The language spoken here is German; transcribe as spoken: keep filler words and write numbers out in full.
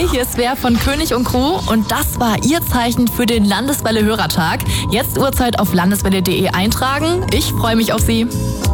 Hi, hier ist Svea von König und Crew und das war Ihr Zeichen für den Landeswelle Hörertag. Jetzt Uhrzeit auf landeswelle punkt de eintragen. Ich freue mich auf Sie.